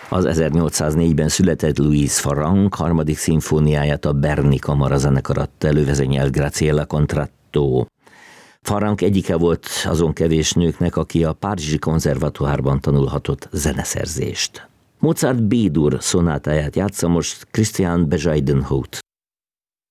Az 1804-ben született Louis Farrenc harmadik szimfóniáját a Berni kamarazenekar adta elő, vezényelt Graciela Contratto. Farrenc egyike volt azon kevés nőknek, aki a Párizsi konzervatóárban tanulhatott zeneszerzést. Mozart B-dur szonátáját játsza most Christian Bezuidenhout.